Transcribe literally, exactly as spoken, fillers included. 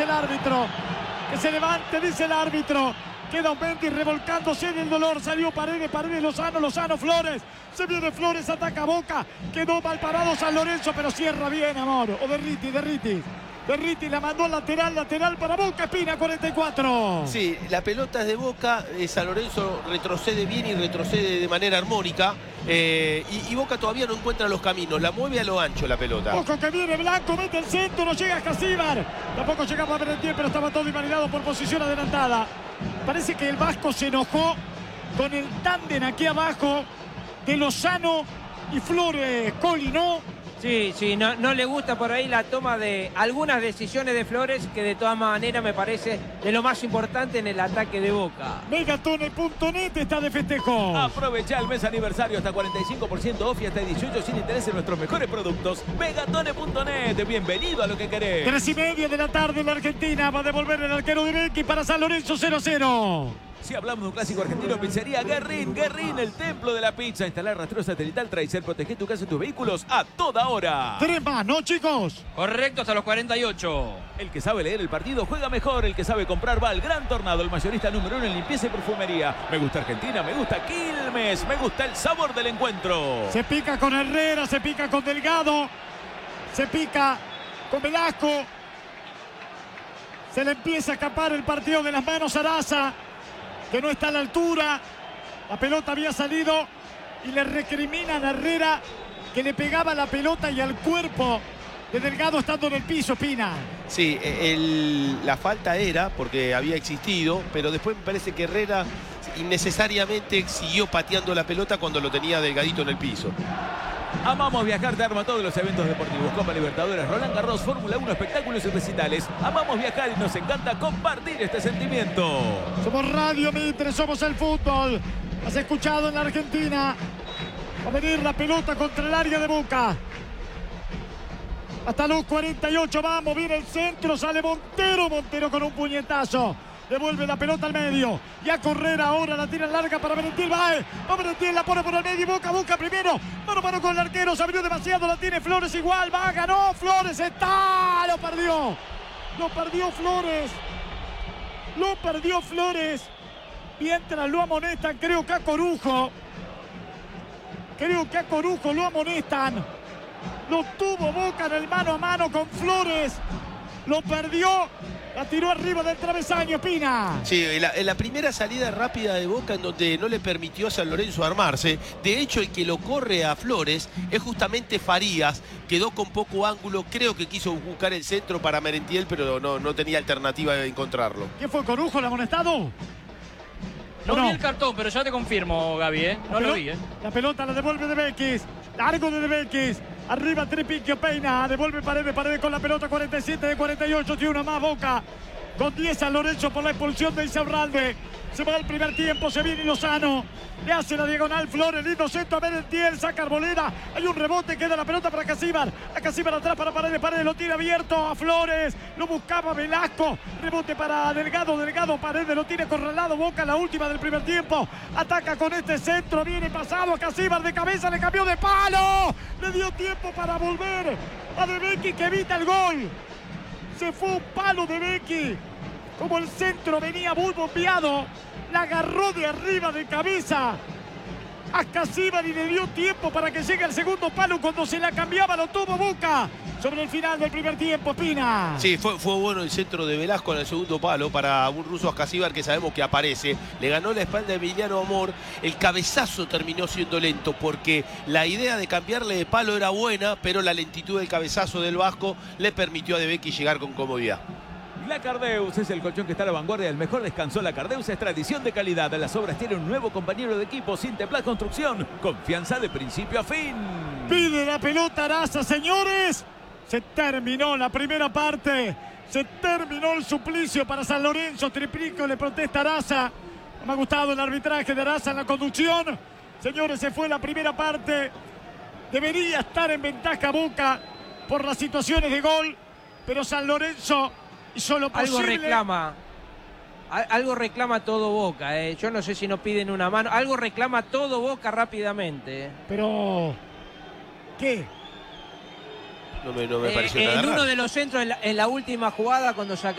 dice el árbitro. Que se levante, dice el árbitro. Queda Mendy revolcándose en el dolor. Salió Paredes, Paredes, Lozano, Lozano, Flores. Se viene Flores, ataca Boca. Quedó mal parado San Lorenzo, pero cierra bien, amor. O Derriti, Derriti. Derriti la mandó al lateral, lateral para Boca. Espina, cuarenta y cuatro. Sí, la pelota es de Boca. eh, San Lorenzo retrocede bien y retrocede de manera armónica. Eh, y, y Boca todavía no encuentra los caminos. La mueve a lo ancho la pelota. Ojo que viene Blanco, mete el centro, no llega Casíbar. Tampoco llegaba a Merentiel, pero estaba todo invalidado por posición adelantada. Parece que el Vasco se enojó con el tándem aquí abajo de Lozano y Flores. Coli, ¿no? Sí, sí, no, no le gusta por ahí la toma de algunas decisiones de Flores, que de todas maneras me parece de lo más importante en el ataque de Boca. Megatone punto net está de festejo. Aprovecha el mes aniversario hasta cuarenta y cinco por ciento off y hasta dieciocho sin interés en nuestros mejores productos. Megatone punto net, bienvenido a lo que querés. Tres y media de la tarde en la Argentina. Va a devolver el arquero de Becky para San Lorenzo, cero a cero. Si hablamos de un clásico argentino, pizzería Guerrín. Guerrín, el templo de la pizza. Instalar rastreo satelital, Traicer, proteger tu casa y tus vehículos a toda hora. Tres más, ¿no, chicos? Correcto, hasta los cuarenta y ocho. El que sabe leer el partido juega mejor. El que sabe comprar va al Gran Tornado, el mayorista número uno en limpieza y perfumería. Me gusta Argentina, me gusta Quilmes, me gusta el sabor del encuentro. Se pica con Herrera, se pica con Delgado, se pica con Velasco. Se le empieza a escapar el partido de las manos a Araza, que no está a la altura. La pelota había salido y le recriminan a Herrera que le pegaba la pelota y al cuerpo de Delgado estando en el piso, Pina. Sí, el, la falta era porque había existido, pero después me parece que Herrera innecesariamente siguió pateando la pelota cuando lo tenía Delgadito en el piso. Amamos viajar, te arma todos los eventos deportivos. Copa Libertadores, Roland Garros, Fórmula uno, espectáculos y recitales. Amamos viajar y nos encanta compartir este sentimiento. Somos Radio Mitre, somos el fútbol. Has escuchado en la Argentina. Va a venir la pelota contra el área de Boca. Hasta los cuarenta y ocho, vamos, viene el centro, sale Montero. Montero con un puñetazo. Devuelve la pelota al medio. Y a correr ahora, la tira larga para Merentiel. Va, va Merentiel, la pone por el medio. Boca, Boca primero. Mano a mano con el arquero. Se abrió demasiado. La tiene Flores igual. Va, ganó. Flores está. Lo perdió. Lo perdió Flores. Lo perdió Flores. Mientras lo amonestan, creo que a Corujo. Creo que a Corujo lo amonestan. Lo tuvo Boca en el mano a mano con Flores. Lo perdió. La tiró arriba del travesaño, Pina. Sí, en la, en la primera salida rápida de Boca en donde no le permitió a San Lorenzo armarse. De hecho, el que lo corre a Flores es justamente Farías. Quedó con poco ángulo. Creo que quiso buscar el centro para Merentiel, pero no, no tenía alternativa de encontrarlo. ¿Qué fue, Corujo, el amonestado? No, no vi el cartón, pero ya te confirmo, Gaby, ¿eh? No lo vi, ¿eh? La pelota la devuelve de Bequis. Largo de Bequis. Arriba Tripiquio, Peina. Devuelve Paredes, Paredes con la pelota. cuarenta y siete de cuarenta y ocho. Tiene una más Boca. Con diez San Lorenzo por la expulsión de Insaurralde. Se va el primer tiempo. Se viene Lozano. Le hace la diagonal Flores. Lindo centro a Merentiel. Saca Arboleda. Hay un rebote. Queda la pelota para Casíbar. A Casíbar atrás para Paredes. Paredes lo tira abierto a Flores. Lo buscaba Velasco. Rebote para Delgado. Delgado. Paredes lo tiene acorralado. Boca la última del primer tiempo. Ataca con este centro. Viene pasado a Casíbar de cabeza. Le cambió de palo. Le dio tiempo para volver a De Becky, que evita el gol. Se fue un palo de Becky. Como el centro venía muy bombeado, la agarró de arriba de cabeza a Casíbar y le dio tiempo para que llegue al segundo palo. Cuando se la cambiaba lo tuvo Boca sobre el final del primer tiempo, Pina. Sí, fue, fue bueno el centro de Velasco en el segundo palo para un ruso Ascasíbar que sabemos que aparece. Le ganó la espalda a Emiliano Amor. El cabezazo terminó siendo lento porque la idea de cambiarle de palo era buena, pero la lentitud del cabezazo del Vasco le permitió a De Becky llegar con comodidad. La Cardeus es el colchón que está a la vanguardia del mejor descanso. La Cardeus es tradición de calidad. Las obras tienen un nuevo compañero de equipo. Sinteplas Construcción. Confianza de principio a fin. Pide la pelota Araza, señores. Se terminó la primera parte. Se terminó el suplicio para San Lorenzo. Triplico le protesta a Araza. Me ha gustado el arbitraje de Araza en la conducción. Señores, se fue la primera parte. Debería estar en ventaja Boca por las situaciones de gol. Pero San Lorenzo hizo lo posible. Algo reclama. Algo reclama todo Boca, eh. Yo no sé si no piden una mano. Algo reclama todo Boca rápidamente. Eh. Pero, ¿qué? No me, no me Eh, pareció en nada uno raro. de los centros, en la, en la última jugada, cuando saca